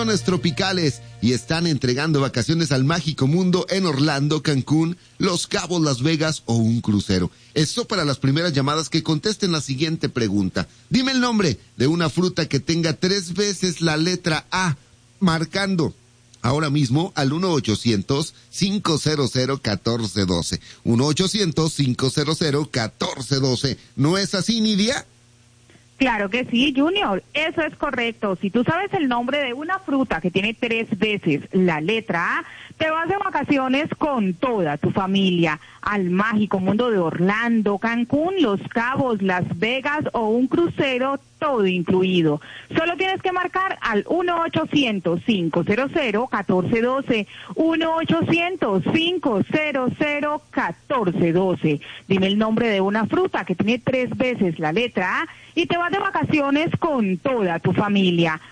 Tropicales y están entregando vacaciones al mágico mundo en Orlando, Cancún, Los Cabos, Las Vegas o un crucero. Esto para las primeras llamadas que contesten la siguiente pregunta. Dime el nombre de una fruta que tenga 3 veces la letra A, marcando ahora mismo al 1-800-500-1412. 1-800-500-1412. ¿No es así, Nidia? Claro que sí, Junior, eso es correcto. Si tú sabes el nombre de una fruta que tiene 3 veces la letra A, te vas de vacaciones con toda tu familia al mágico mundo de Orlando, Cancún, Los Cabos, Las Vegas o un crucero, todo incluido. Solo tienes que marcar al 1-800-500-1412, 1-800-500-1412. Dime el nombre de una fruta que tiene 3 veces la letra A y te vas de vacaciones con toda tu familia